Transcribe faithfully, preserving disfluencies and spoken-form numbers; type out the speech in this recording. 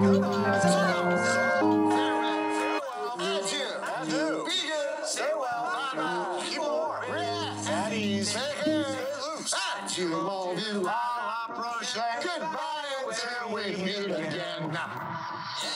Adieu. Adieu. Be good. Stay well. Bye-bye. Keep warm. Relax. At ease. Take care. Stay loose. Adieu, mon vieux. À la prochaine. Goodbye until we meet again.